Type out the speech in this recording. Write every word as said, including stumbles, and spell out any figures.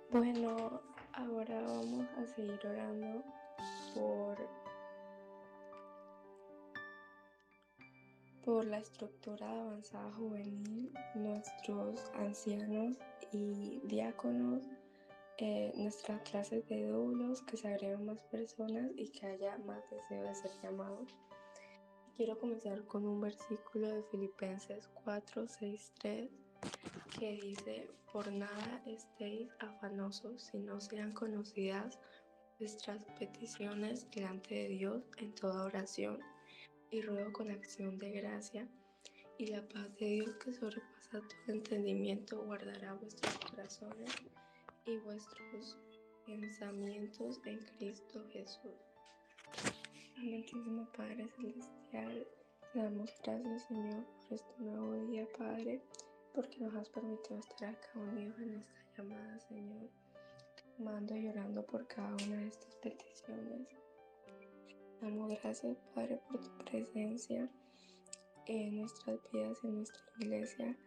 Bueno, ahora vamos a seguir orando por, por la estructura de avanzada juvenil, nuestros ancianos y diáconos, eh, nuestras clases de doulos, que se agreguen más personas y que haya más deseo de ser llamados. Quiero comenzar con un versículo de Filipenses cuatro, seis, tres, que dice: por nada estéis afanosos, sino sean conocidas vuestras peticiones delante de Dios en toda oración y ruego con acción de gracia, y la paz de Dios, que sobrepasa todo entendimiento, guardará vuestros corazones y vuestros pensamientos en Cristo Jesús. Amantísimo Padre Celestial, te damos gracias, Señor, por este nuevo día, Padre, porque nos has permitido estar acá unidos en esta llamada, Señor, amando y orando por cada una de estas peticiones. Damos gracias, Padre, por tu presencia en nuestras vidas, en nuestra iglesia.